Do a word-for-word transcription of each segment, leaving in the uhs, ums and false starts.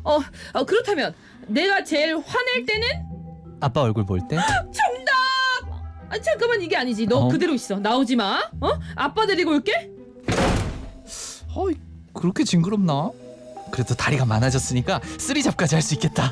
어, 어 그렇다면 내가 제일 화낼 때는? 아빠 얼굴 볼 때? 정답! 아 잠깐만 이게 아니지. 너 어? 그대로 있어. 나오지 마. 어? 아빠 데리고 올게. 어이, 그렇게 징그럽나? 그래도 다리가 많아졌으니까 쓰리잡까지 할 수 있겠다.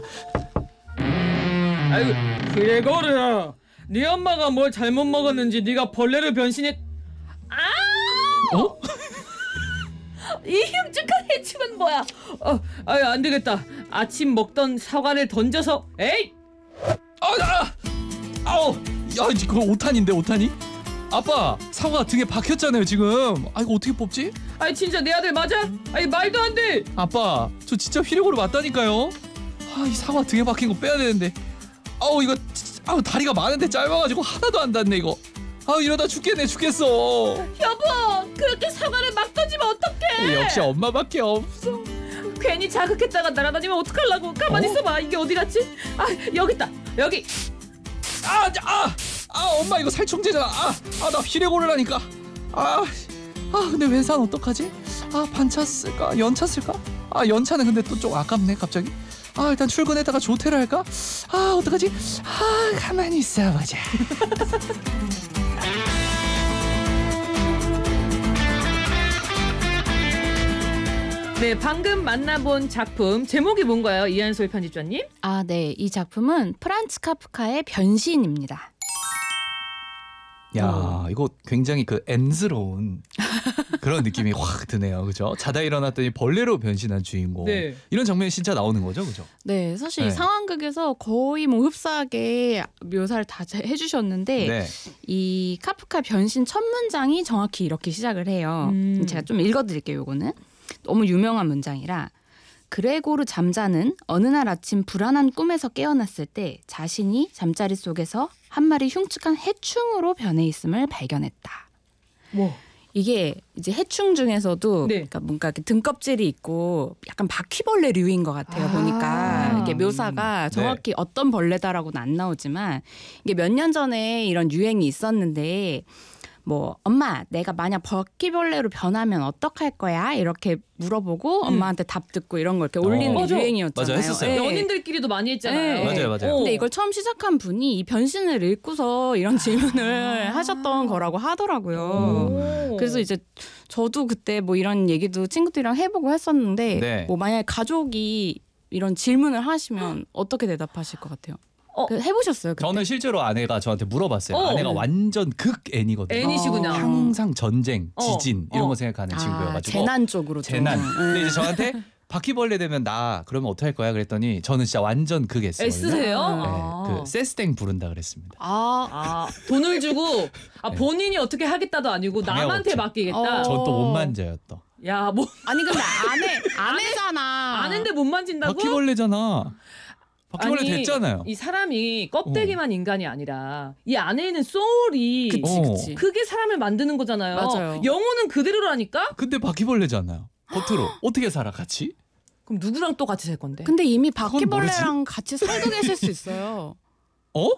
아이고 그레고르야. 네 엄마가 뭘 잘못 먹었는지 네가 벌레로 변신했. 아! 어? 이 흉측한 해충은 뭐야? 어, 아유 안 되겠다. 아침 먹던 사과를 던져서. 에이! 아, 아, 아우, 야, 이거 오탄인데 오탄이? 아빠, 사과 등에 박혔잖아요 지금. 아, 이거 어떻게 뽑지? 아이 진짜 내 아들 맞아? 아이 말도 안 돼. 아빠, 저 진짜 휘력으로 맞다니까요. 아, 이 사과 등에 박힌 거 빼야 되는데. 아우, 이거 진짜, 아우, 다리가 많은데 짧아가지고 하나도 안 닿네 이거. 아우, 이러다 죽겠네 죽겠어. 여보, 그렇게 사과를 막 던지면 어떡해? 역시 엄마밖에 없어. 괜히 자극했다가 날아다니면 어떡하려고. 가만히 어? 있어봐. 이게 어디 갔지? 아 여기 있다. 여기. 아, 아, 아, 엄마 이거 살충제잖아. 아, 아, 나 휘레고르라니까. 아, 아, 근데 왼산 어떡하지? 아, 반차 쓸까? 연차 쓸까? 아, 연차는 근데 또 좀 아깝네 갑자기. 아, 일단 출근했다가 조퇴를 할까? 아, 어떡하지? 아, 가만히 있어보자. 네, 방금 만나본 작품 제목이 뭔가요, 이한솔 편집자님? 아, 네. 이 작품은 프란츠 카프카의 변신입니다. 야, 이거 굉장히 그 N스러운 그런 느낌이 확 드네요, 그죠? 자다 일어났더니 벌레로 변신한 주인공. 네. 이런 장면이 진짜 나오는 거죠, 그죠? 네, 사실 네. 상황극에서 거의 뭐 흡사하게 묘사를 다 해주셨는데 네. 이 카프카 변신 첫 문장이 정확히 이렇게 시작을 해요. 음. 제가 좀 읽어드릴게요. 요거는 너무 유명한 문장이라. 그레고르 잠자는 어느 날 아침 불안한 꿈에서 깨어났을 때 자신이 잠자리 속에서 한 마리 흉측한 해충으로 변해 있음을 발견했다. 뭐? 이게 이제 해충 중에서도 네. 그러니까 뭔가 이렇게 등껍질이 있고 약간 바퀴벌레류인 것 같아요. 아. 보니까 이게 묘사가 정확히 네. 어떤 벌레다라고는 안 나오지만 이게 몇 년 전에 이런 유행이 있었는데 뭐 엄마 내가 만약 바퀴벌레로 변하면 어떡할 거야? 이렇게 물어보고 음. 엄마한테 답 듣고 이런 걸 이렇게 올리는 어. 게 맞아. 유행이었잖아요. 맞아, 했었어요. 예. 연인들끼리도 많이 했잖아요. 네. 맞아요, 맞아요. 어. 근데 이걸 처음 시작한 분이 이 변신을 읽고서 이런 질문을 하셨던 거라고 하더라고요. 오. 그래서 이제 저도 그때 뭐 이런 얘기도 친구들이랑 해보고 했었는데 네. 뭐 만약에 가족이 이런 질문을 하시면 어떻게 대답하실 것 같아요? 어. 그 해보셨어요? 그때? 저는 실제로 아내가 저한테 물어봤어요. 어. 아내가 완전 극 N이거든요. N이시구나. 항상 전쟁, 어. 지진 이런 어. 거 생각하는 아, 친구여가지고 재난 쪽으로 좀. 재난. 네. 근데 이제 저한테 바퀴벌레 되면 나 그러면 어떡할 거야 그랬더니 저는 진짜 완전 극 S거든요. S세요? 네, 아. 그 세스땡 부른다 그랬습니다. 아, 아, 돈을 주고 아 네. 본인이 어떻게 하겠다도 아니고 방해가 남한테 없죠. 맡기겠다. 어. 전 또 못 만져요 또. 야, 뭐 아니 근데 아내 아내잖아. 아는데 못 만진다고? 바퀴벌레잖아. 바퀴벌레 아니, 됐잖아요. 이 사람이 껍데기만 인간이 아니라 이 안에 있는 소울이 그치 어. 그치. 그게 사람을 만드는 거잖아요. 맞아요. 영혼은 그대로라니까? 근데 바퀴벌레잖아요. 겉으로 어떻게 살아 같이? 그럼 누구랑 또 같이 살 건데? 근데 이미 그건 바퀴벌레랑 같이 살고 계실 수 있어요. 어?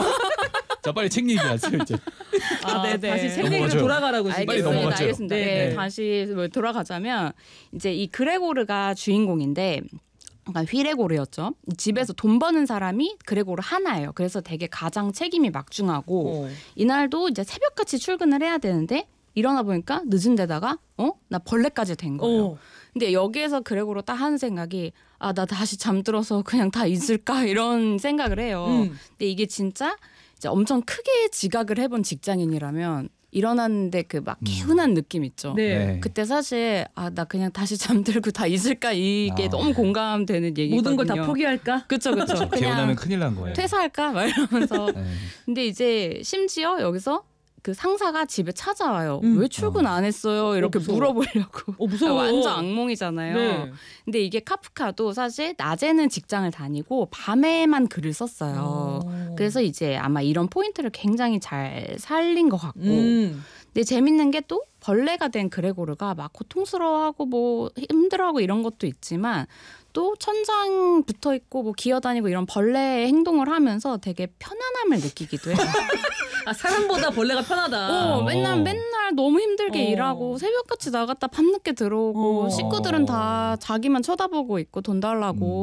자 빨리 책 얘기하세요 이제. 아, 네네. 다시 책 넘어가죠. 얘기로 돌아가라고 지금. 빨리 알겠습니다. 넘어가죠. 알겠습니다. 네, 네, 네. 다시 뭐 돌아가자면 이제 이 그레고르가 주인공인데 그러니까 휘레고르였죠. 집에서 돈 버는 사람이 그레고르 하나예요. 그래서 되게 가장 책임이 막중하고 어. 이날도 이제 새벽같이 출근을 해야 되는데 일어나 보니까 늦은 데다가 어? 나 벌레까지 된 거예요. 어. 근데 여기에서 그레고르 딱 하는 생각이 아, 나 다시 잠들어서 그냥 다 잊을까 이런 생각을 해요. 음. 근데 이게 진짜 이제 엄청 크게 지각을 해본 직장인이라면 일어났는데 그 막 개운한 느낌 있죠. 네. 네. 그때 사실 아, 나 그냥 다시 잠들고 다 잊을까 이게 아. 너무 공감되는 얘기거든요. 모든 걸 다 포기할까? 그쵸 그쵸. 개운하면 그냥 큰일 난 거예요. 퇴사할까 막 이러면서. 네. 근데 이제 심지어 여기서 그 상사가 집에 찾아와요. 음. 왜 출근 안 했어요? 이렇게 어, 무서워. 물어보려고. 어, 무서워. 완전 악몽이잖아요. 네. 근데 이게 카프카도 사실 낮에는 직장을 다니고 밤에만 글을 썼어요. 어. 그래서 이제 아마 이런 포인트를 굉장히 잘 살린 것 같고. 음. 근데 재밌는 게 또 벌레가 된 그레고르가 막 고통스러워하고 뭐 힘들어하고 이런 것도 있지만 또 천장 붙어 있고 뭐 기어다니고 이런 벌레 행동을 하면서 되게 편안함을 느끼기도 해요. 아, 사람보다 벌레가 편하다. 어, 맨날 맨날 너무 힘들게 어. 일하고 새벽같이 나갔다 밤늦게 들어오고 어. 식구들은 다 자기만 쳐다보고 있고 돈 달라고.